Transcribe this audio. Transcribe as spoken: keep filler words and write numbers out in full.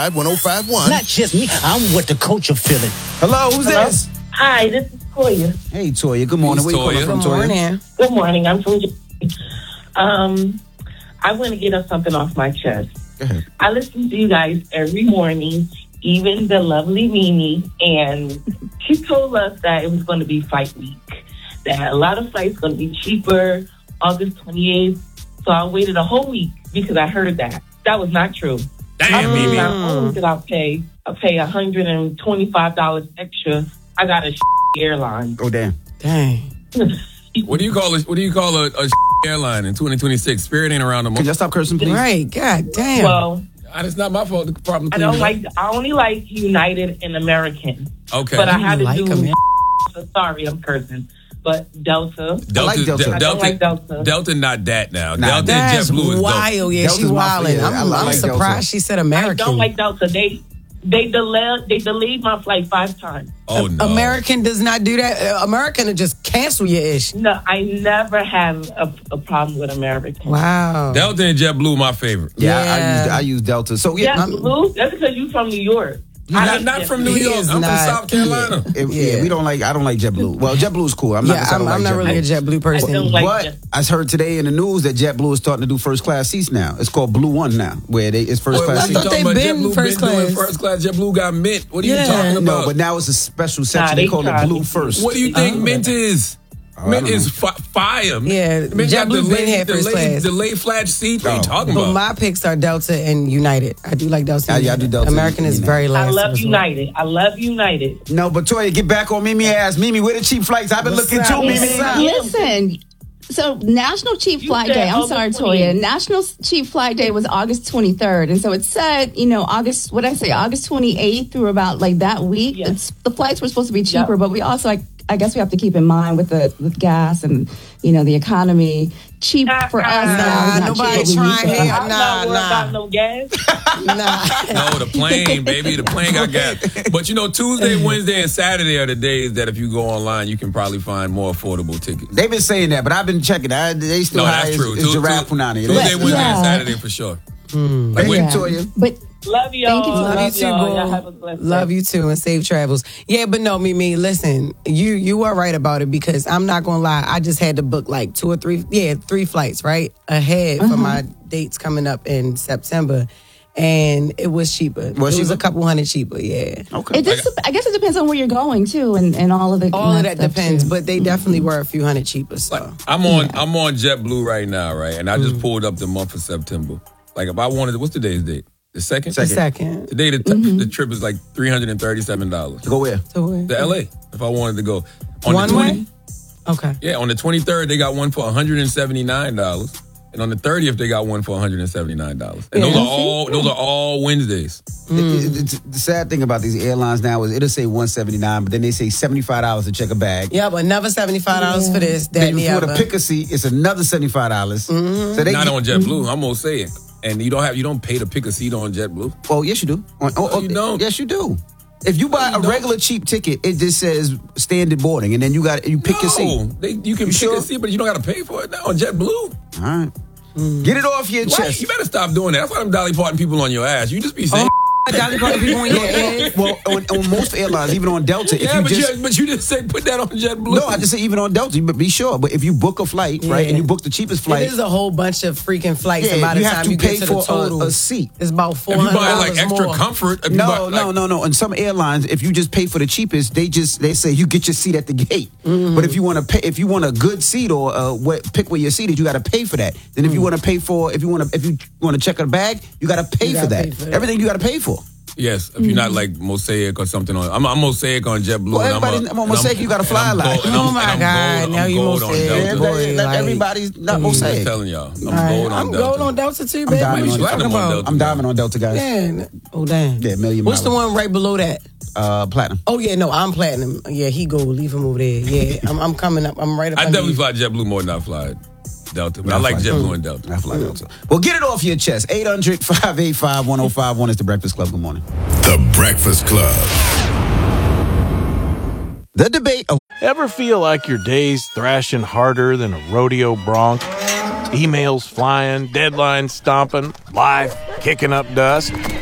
one oh five one. Not just me. I'm what the culture feeling. Hello, who's Hello? this? Hi, this is Toya. Hey, Toya. Good morning. Who's Where you calling Toya? from, Good Toya? Good morning. I'm from Um, I want to get up something off my chest. Go ahead. I listen to you guys every morning, even the lovely Mimi, and she told us that it was going to be fight week, that a lot of flights going to be cheaper August twenty-eighth. So I waited a whole week because I heard that. That was not true. Damn, I Mimi. Not only did I pay, I pay one hundred twenty-five dollars extra. I got a airline. Oh, damn. Dang. What do you call it? What do you call a, a airline in twenty twenty-six? Spirit ain't around no more. Can y'all stop cursing, please? Right. God damn. Well, Ah, it's not my fault. The problem. I don't like. I only like United and American. Okay. But I had to like do. them, so sorry, I'm cursing. But Delta. Delta, I like Delta. De- I don't Delta, like Delta. Delta, not that now. Nah, Delta and That's JetBlue is dope. wild. Yeah, Delta's she my wildin'. favorite. I'm, I I'm like surprised Delta. she said I American. don't like Delta. They they delayed they delayed my flight five times. Oh no. American does not do that. Uh, American will just cancel your ish. No, I never have a, a problem with American. Wow. Delta and JetBlue, my favorite. Yeah, I, I, Yeah. use, I use Delta. So, yeah. Yeah, I'm- Blue. That's because you from New York. I Not, hate not from New He York. is I'm not. from South Carolina. If- yeah. Yeah. we don't like. I don't like JetBlue. Well, JetBlue's cool. I'm not. Yeah, gonna say I I'm, don't I'm like not really a JetBlue. JetBlue person. I don't like But Jet- I heard today in the news that JetBlue is starting to do first class seats now. It's called Blue One now, where they, it's first Boy, class what I you seats. thought talking they about? been JetBlue first been doing class. first class. JetBlue got Mint. What are Yeah. you talking about? No, but now it's a special section. Nah, they they call it tried Blue it. First. what do you think Oh. Mint is? I Mint don't is know. fi- fire. Yeah, Mint got JetBlue the been lay- had the first lay- class. The lay flat seats. What are you Oh. talking But about? my picks are Delta and United. I do like Delta. Ah, and yeah, I do United. Delta American and is United. very I last. love resort. United. I love United. No, but Toya, get back on Mimi ass. Mimi, where the cheap flights? I've been What's looking up? too, What's Mimi. up? Listen, so National Cheap You Flight said Day, I'm August sorry, twenty-eighth. Toya. National Cheap Flight Day was August twenty-third. And so it said, you know, August, what did I say, August twenty-eighth through about like that week. Yes. It's, the flights were supposed to be cheaper, Yep. but we also, like, I guess we have to keep in mind with the with gas and, you know, the economy. Cheap Nah, for us nah, now. is not nobody cheap, but we trying need to- here. I'm Nah, not worried nah. about no gas. Nah. No, the plane, baby. The plane got gas. But you know, Tuesday, Wednesday, and Saturday are the days that if you go online, you can probably find more affordable tickets. They've been saying that, but I've been checking. I, they still No, high that's as, true. as Tu- Giraffe tu- Punani. Tuesday, That's- Wednesday, and Yeah. Saturday for sure. Thank Like, you, Yeah. Toya. But Love y'all. Thank you, Love you Love too, y'all. boo. Y'all have a blessed Love day. you too, and safe travels. Yeah, but no, Mimi, listen, you you are right about it because I'm not gonna lie. I just had to book like two or three, yeah, three flights right ahead for my dates coming up in September, and it was cheaper. Was it was cheaper? a couple hundred cheaper. Yeah, Okay. it just, I guess it depends on where you're going too and, and all of the all of that stuff, depends, too. but they definitely were a few hundred cheaper. So Like, I'm on I'm on JetBlue right now, right? And I just pulled up the month of September. Like if I wanted, what's today's date? The second. the second, Today the, t- the trip is like three hundred and thirty-seven dollars. To go where? so where- To L A. If I wanted to go on one the twenty, way. Okay. yeah, on the twenty-third they got one for one hundred and seventy-nine dollars, and on the thirtieth they got one for one hundred and seventy-nine dollars. And those Yeah. are all those are all Wednesdays. It- it- it- the sad thing about these airlines now is it'll say one seventy-nine, but then they say seventy-five dollars to check a bag. Yep, another seventy-five dollars for this, that, Then and the if you want other. to pick a seat, it's another seventy-five dollars. So they Not on JetBlue. I'm gonna say it. And you don't have you don't pay to pick a seat on JetBlue. Oh, yes, you do. On- oh, No, you don't. Yes, you do. If you buy No, you a don't. regular cheap ticket, it just says standard boarding, and then you got you pick your seat. No, they, you can pick sure? a seat, but you don't got to pay for it now on JetBlue. All right, get it off your Why? chest. You better stop doing that. That's why them Dolly Parton people on your ass. You just be saying. Dolly Parton people on your head. Well, on, on most airlines, even on Delta, if Yeah, you but, just you, but you just say put that on JetBlue. no, I just say even on Delta, but be sure. But if you book a flight, right, Yeah. and you book the cheapest flight, It is a whole bunch of freaking flights, Yeah, and by the you have time to you pay get to the for total, a, a seat. it's about four if you hundred buy dollars like extra more. comfort, if you No, buy, no, like, no, no. On some airlines, if you just pay for the cheapest, they just they say you get your seat at the gate. Mm-hmm. But if you want to pay, if you want a good seat or uh, what, pick where your seat is, you got to pay for that. Then if you want to pay for, if you want to, if you want to check a bag, you got to pay, You for gotta that. pay for that. Everything you got to pay for. Yes, if you're not like Mosaic or something on, I'm, I'm Mosaic on JetBlue. Well, and I'm everybody- a- well, and I'm- Mosaic, you gotta and fly I'm a lot. gold- and I'm- Oh, my and I'm God, gold- now I'm you gold on Mosaic. Delta. Everybody, boy, not like- everybody's not I'm Mosaic. telling y'all, I'm All right, gold on I'm Delta. going on Delta too, I'm baby. diamond What you on talking Platinum on about? Delta. I'm diamond on Delta, guys. Man, oh damn. Yeah, million What's the miles. one right below that? Uh, platinum. Oh yeah, no, I'm platinum. Yeah, he go. Leave him over there. Yeah, I'm, I'm coming up. I'm right up. I under definitely you. fly JetBlue more than I fly Delta, but Yeah, I I like fly JetBlue and Delta. I fly Delta. Well, get it off your chest. eight hundred, five eight five, one oh five one is the Breakfast Club. Good morning. The Breakfast Club. The debate of Ever feel like your day's thrashing harder than a rodeo bronc? Emails flying, deadlines stomping, life kicking up dust?